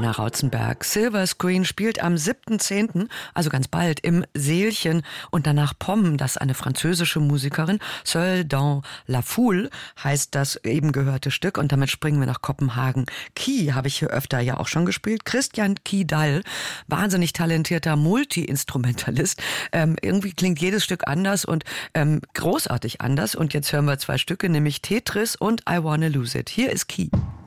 Johanna Rautzenberg. Silver Screen spielt am 7.10., also ganz bald, im Seelchen und danach Pomm, das eine französische Musikerin, Seul dans la Foule, heißt das eben gehörte Stück, und damit springen wir nach Kopenhagen. Key habe ich hier öfter ja auch schon gespielt. Christian Kidal, wahnsinnig talentierter Multi-Instrumentalist. Irgendwie klingt jedes Stück anders und großartig anders, und jetzt hören wir 2 Stücke, nämlich Tetris und I Wanna Lose It. Hier ist Key.